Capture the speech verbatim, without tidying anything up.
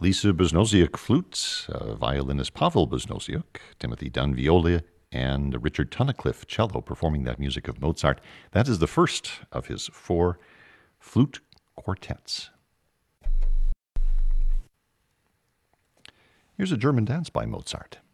Lisa Beznoziuk flute, uh, violinist Pavel Beznoziuk, Timothy Dunn viola, and Richard Tunnicliffe cello performing that music of Mozart. That is the first of his four flute quartets. Here's a German dance by Mozart.